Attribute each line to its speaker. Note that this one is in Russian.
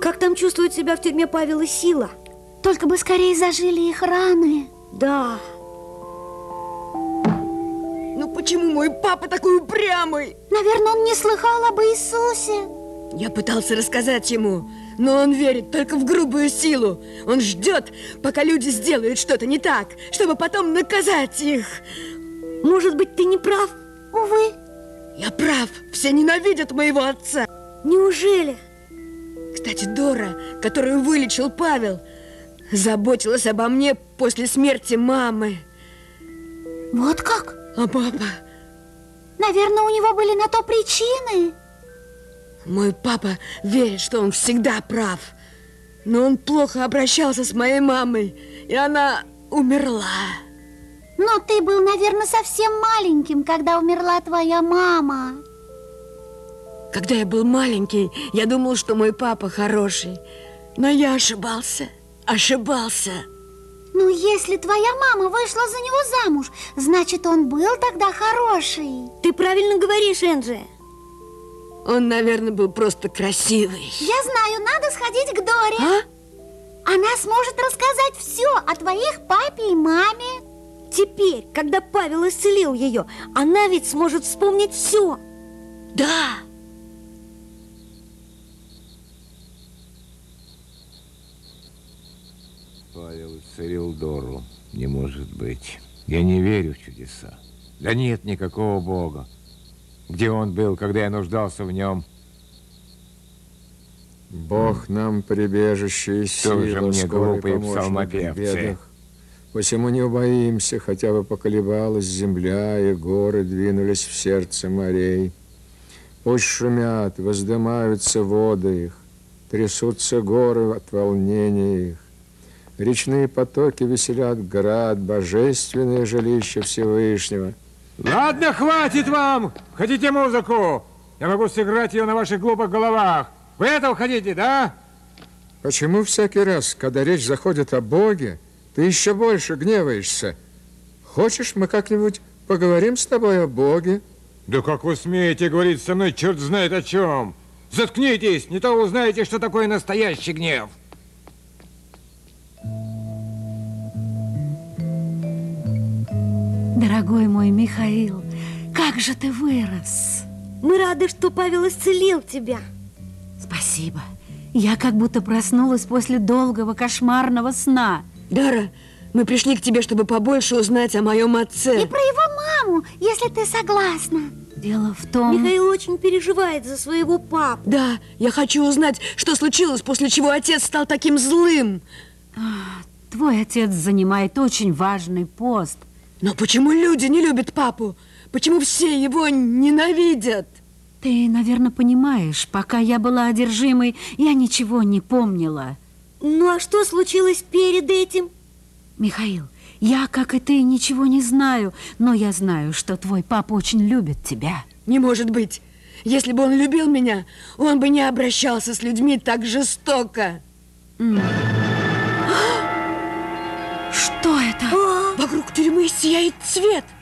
Speaker 1: Как там чувствует себя в тюрьме Павел и Сила?
Speaker 2: Только бы скорее зажили их раны.
Speaker 1: Да.
Speaker 3: Ну почему мой папа такой упрямый?
Speaker 2: Наверное, он не слыхал об Иисусе.
Speaker 3: Я пытался рассказать ему, но он верит только в грубую силу. Он ждет, пока люди сделают что-то не так, чтобы потом наказать их.
Speaker 1: Может быть, ты не прав?
Speaker 2: Увы.
Speaker 3: Я прав, все ненавидят моего отца.
Speaker 1: Неужели?
Speaker 3: Кстати, Дора, которую вылечил Павел, заботилась обо мне после смерти мамы.
Speaker 2: Вот как?
Speaker 3: А папа?
Speaker 2: Наверное, у него были на то причины.
Speaker 3: Мой папа верит, что он всегда прав. Но он плохо обращался с моей мамой, и она умерла.
Speaker 2: Но ты был, наверное, совсем маленьким, когда умерла твоя мама.
Speaker 3: Когда я был маленький, я думал, что мой папа хороший. Но я ошибался.
Speaker 2: Ну, если твоя мама вышла за него замуж, значит, он был тогда хороший.
Speaker 1: Ты правильно говоришь, Энджи.
Speaker 3: Он, наверное, был просто красивый.
Speaker 2: Я знаю, надо сходить к Доре.
Speaker 3: А?
Speaker 2: Она сможет рассказать все о твоих папе и маме.
Speaker 1: Теперь, когда Павел исцелил ее, она ведь сможет вспомнить все.
Speaker 3: Да.
Speaker 4: Павел исцелил Дору. Не может быть. Я не верю в чудеса. Да нет никакого Бога. Где он был, когда я нуждался в нем?
Speaker 5: Бог нам прибежище и сила,
Speaker 4: Тоже мне
Speaker 5: скорый
Speaker 4: глупые
Speaker 5: помощник в
Speaker 4: псалмопевцы.
Speaker 5: бедах. Посему не убоимся, хотя бы поколебалась земля, и горы двинулись в сердце морей. Пусть шумят, воздымаются воды их, трясутся горы от волнения их. Речные потоки веселят град, божественное жилище Всевышнего.
Speaker 4: Ладно, хватит вам! Хотите музыку? Я могу сыграть ее на ваших глупых головах. Вы этого хотите, да?
Speaker 5: Почему всякий раз, когда речь заходит о Боге, ты еще больше гневаешься? Хочешь, мы как-нибудь поговорим с тобой о Боге?
Speaker 4: Да как вы смеете говорить со мной черт знает о чем? Заткнитесь, не то узнаете, что такое настоящий гнев.
Speaker 6: Дорогой мой Михаил, как же ты вырос.
Speaker 1: Мы рады, что Павел исцелил тебя.
Speaker 6: Спасибо. Я как будто проснулась после долгого кошмарного сна.
Speaker 3: Дора, мы пришли к тебе, чтобы побольше узнать о моем отце.
Speaker 2: И про его маму, если ты согласна.
Speaker 6: Дело в том...
Speaker 1: Михаил очень переживает за своего папу.
Speaker 3: Да, я хочу узнать, что случилось, после чего отец стал таким злым.
Speaker 6: Твой отец занимает очень важный пост.
Speaker 3: Но почему люди не любят папу? Почему все его ненавидят?
Speaker 6: Ты, наверное, понимаешь, пока я была одержимой, я ничего не помнила.
Speaker 1: Ну а что случилось перед этим?
Speaker 6: Михаил, я, как и ты, ничего не знаю, но я знаю, что твой папа очень любит тебя.
Speaker 3: Не может быть. Если бы он любил меня, он бы не обращался с людьми так жестоко.
Speaker 6: Что это?
Speaker 3: Вокруг тюрьмы сияет свет.